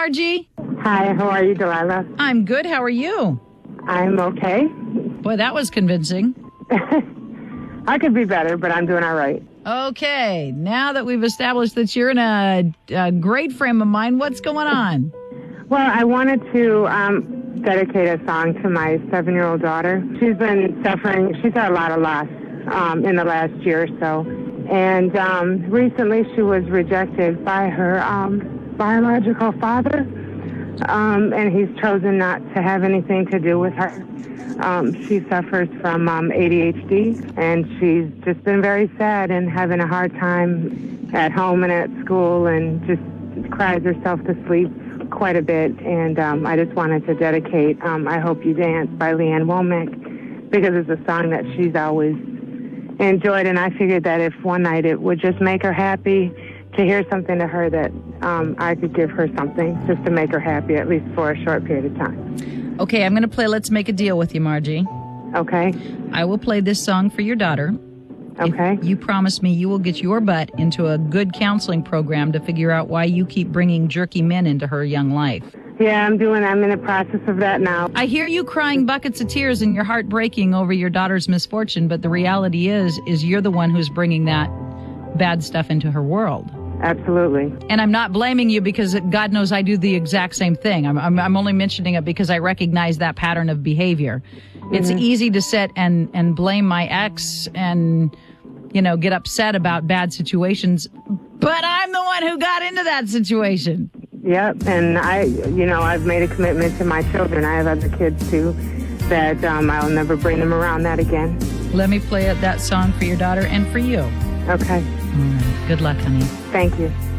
Margie. Hi, how are you, Delilah? I'm good. How are you? I'm okay. Boy, that was convincing. I could be better, but I'm doing all right. Okay, now that we've established that you're in a great frame of mind, what's going on? Well, I wanted to dedicate a song to my 7-year-old daughter. She's been suffering. She's had a lot of loss in the last year or so. And recently she was rejected by her biological father, and he's chosen not to have anything to do with her. She suffers from ADHD, and she's just been very sad and having a hard time at home and at school, and just cries herself to sleep quite a bit. And I just wanted to dedicate I Hope You Dance by Leanne Womack, because it's a song that she's always enjoyed, and I figured that if one night it would just make her happy to hear something to her, that I could give her something just to make her happy, at least for a short period of time. Okay, I'm going to play Let's Make a Deal with you, Margie. Okay. I will play this song for your daughter. Okay. If you promise me you will get your butt into a good counseling program to figure out why you keep bringing jerky men into her young life. Yeah, I'm in the process of that now. I hear you crying buckets of tears and your heart breaking over your daughter's misfortune, but the reality is you're the one who's bringing that bad stuff into her world. Absolutely. And I'm not blaming you, because God knows I do the exact same thing. I'm only mentioning it because I recognize that pattern of behavior. Mm-hmm. It's easy to sit and blame my ex and, get upset about bad situations, but I'm the one who got into that situation. Yep, and I've made a commitment to my children. I have other kids too, that I'll never bring them around that again. Let me play that song for your daughter and for you. Okay. All right. Good luck, honey. Thank you.